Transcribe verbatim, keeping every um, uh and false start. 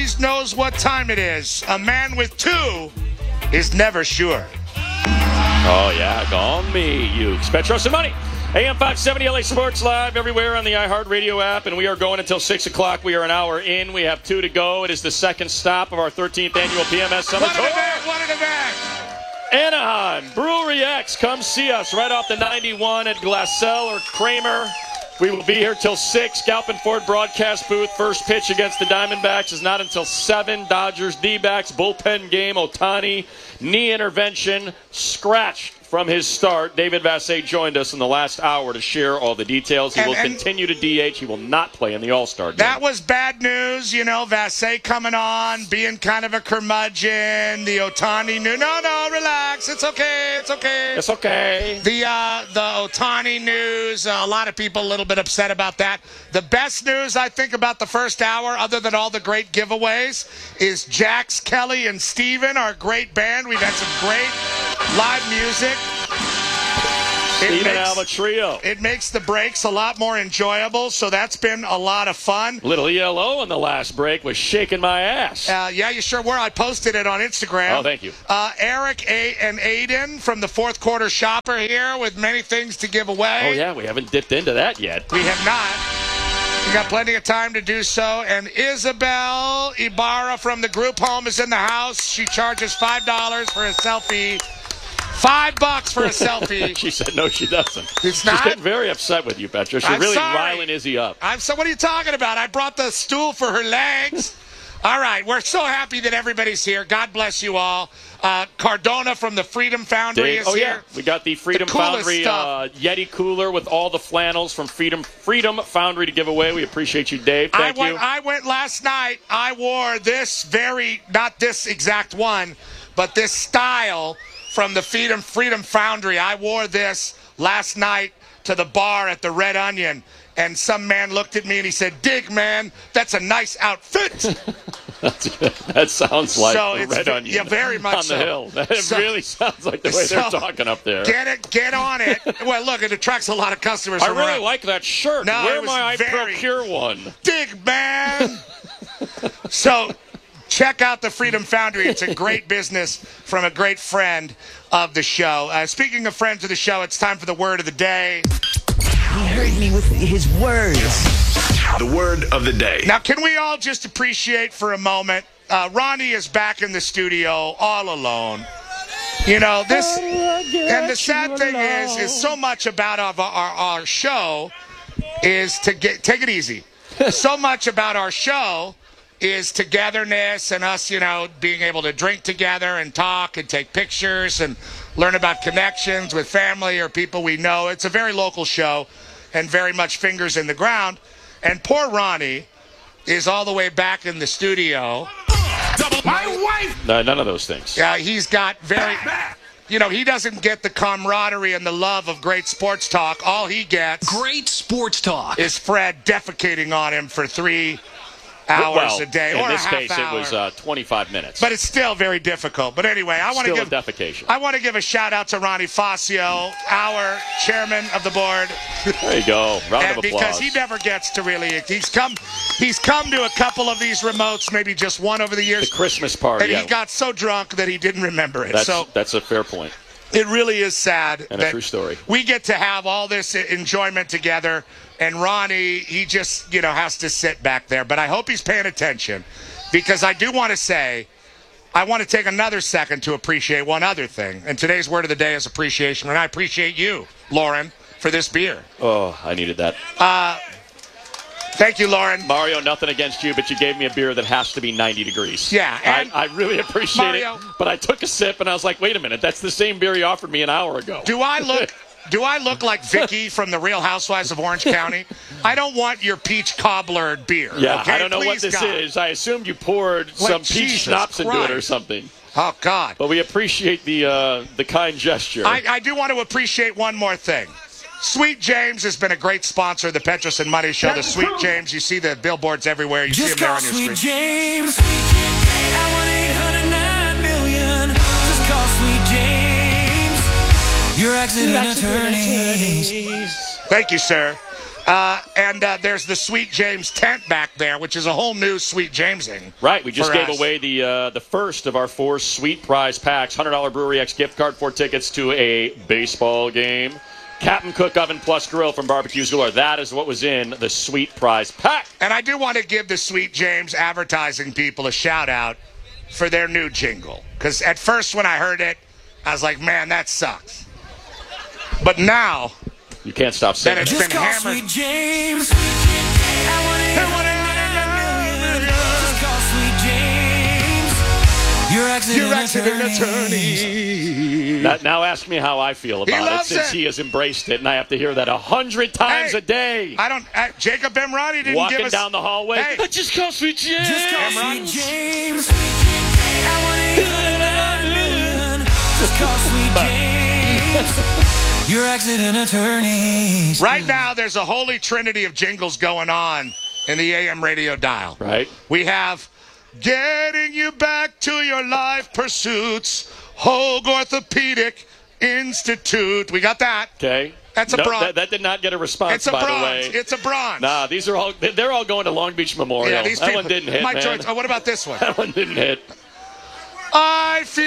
always knows what time it is. A man with two is never sure. Oh, yeah. Call me, you. Petros and Money. A M five seventy L A Sports Live everywhere on the iHeartRadio app, and we are going until six o'clock. We are an hour in. We have two to go. It is the second stop of our thirteenth annual P M S Summit What an event! What an event! Anaheim Brewery X. Come see us right off the ninety-one at Glassell or Kramer. We will be here till six. Galpin Ford broadcast booth. First pitch against the Diamondbacks is not until seven. Dodgers, D-backs, bullpen game. Ohtani, knee intervention, scratched from his start. David Vassegh joined us in the last hour to share all the details. He and, will and continue to D H. He will not play in the All-Star game. That was bad news, you know, Vassegh coming on, being kind of a curmudgeon. The Ohtani news. No, no, relax. It's okay. It's okay. It's okay. The, uh, the Ohtani news, uh, a lot of people a little bit upset about that. The best news, I think, about the first hour, other than all the great giveaways, is Jax, Kelly, and Steven, our great band. We've had some great live music. Steven Alba Trio. It makes the breaks a lot more enjoyable, so that's been a lot of fun. Little E L O in the last break was shaking my ass. Uh, yeah, you sure were. I posted it on Instagram. Oh, thank you. Uh, Eric A- and Aiden from the Fourth Quarter Shopper here with many things to give away. Oh, yeah, we haven't dipped into that yet. We have not. We got plenty of time to do so. And Isabel Ibarra from the group home is in the house. She charges five dollars for a selfie. Five bucks for a selfie. She said no, she doesn't. It's She's not? getting very upset with you, Petra. She's I'm really sorry. riling Izzy up. I'm so. What are you talking about? I brought the stool for her legs. All right, we're so happy that everybody's here. God bless you all. Uh, Cardona from the Freedom Foundry Dave, is oh, here. yeah. We got the Freedom The coolest Foundry uh, Yeti cooler with all the flannels from Freedom Freedom Foundry to give away. We appreciate you, Dave. Thank I went, you. I went last night. I wore this very, not this exact one, but this style from the Freedom Freedom Foundry. I wore this last night to the bar at the Red Onion, and some man looked at me and he said, "Dig, man, that's a nice outfit." That's, that sounds like so the it's, Red Onion yeah, very much on so. the hill. That So, really sounds like the way so they're talking up there. Get it, get on it. Well, look, it attracts a lot of customers. I from really around. like that shirt. No, Where it was might I very- procure one? Dig, man. So check out the Freedom Foundry. It's a great business from a great friend of the show. Uh, speaking of friends of the show, it's time for the word of the day. He hurt me with his words. The word of the day. Now, can we all just appreciate for a moment, uh, Ronnie is back in the studio all alone. You know, this, and the sad thing is, is so much about our, our, our show is to get, take it easy. So much about our show is togetherness and us, you know, being able to drink together and talk and take pictures and learn about connections with family or people we know. It's a very local show and very much fingers in the ground. And poor Ronnie is all the way back in the studio. My wife! No, none of those things. Yeah, he's got very, you know, he doesn't get the camaraderie and the love of great sports talk. All he gets Great sports talk. is Fred defecating on him for three hours well, a day, in or this a half case, hour. it was uh, twenty-five minutes. But it's still very difficult. But anyway, I want to Still give a defecation. I want to give a shout out to Ronnie Fascio, our chairman of the board. There you go. Round And of because applause. he never gets to really, he's come, he's come to a couple of these remotes, maybe just one over the years. The Christmas party. And yeah. he got so drunk that he didn't remember it. That's, so that's a fair point. it really is sad. And a that true story. We get to have all this enjoyment together, and Ronnie, he just, you know, has to sit back there. But I hope he's paying attention, because I do want to say, I want to take another second to appreciate one other thing. And today's word of the day is appreciation. And I appreciate you, Lauren, for this beer. Oh, I needed that. Thank you, Lauren. Mario, nothing against you, but you gave me a beer that has to be ninety degrees. Yeah, and I, I really appreciate Mario, it. But I took a sip, and I was like, wait a minute, that's the same beer you offered me an hour ago. Do I look... Do I look like Vicky from the Real Housewives of Orange County? I don't want your peach cobbler beer. Yeah, okay? I don't know Please, what this God. is. I assumed you poured some peach Jesus schnapps into it or Christ. something. Oh, God. But we appreciate the uh, the kind gesture. I, I do want to appreciate one more thing. Sweet James has been a great sponsor of the Petros and Money Show. The Sweet James, you see the billboards everywhere. You Just see them there call on your Sweet screen. James at one eight hundred nine million. Just call Sweet James. Your accident attorneys. Thank you, sir. Uh, and uh, there's the Sweet James tent back there, which is a whole new Sweet Jamesing. Right, we just for gave us. away the uh, the first of our four sweet prize packs. one hundred dollars Brewery X gift card, four tickets to a baseball game. Captain Cook Oven Plus Grill from Barbecues Galore. That is what was in the sweet prize pack. And I do want to give the Sweet James advertising people a shout-out for their new jingle. Because at first when I heard it, I was like, man, that sucks. But now You can't stop that saying it's it. Just been call hammered. Sweet James. I want eight hundred nine million. Just call Sweet James. Your accident, Your accident attorney. attorney. Now, now ask me how I feel He about it loves since it. he has embraced it, and I have to hear that a hundred times Hey, a day. I don't. Uh, Jacob Emrani didn't Walking give us. down the hallway. Hey. "I just call Sweet James. Just call Cameron. Sweet James. I want eight hundred nine million. Just call Sweet James. Your accident attorney. Right now, there's a holy trinity of jingles going on in the A M radio dial. Right. We have getting you back to your life pursuits, Hogue Orthopedic Institute. We got that. Okay. That's a No, bronze. That, that did not get a response, It's a by bronze. the way. It's a bronze. Nah, these are all, they're all going to Long Beach Memorial. yeah, these that people. one didn't hit, My man. choice. Oh, what about this one? That one didn't hit. I feel.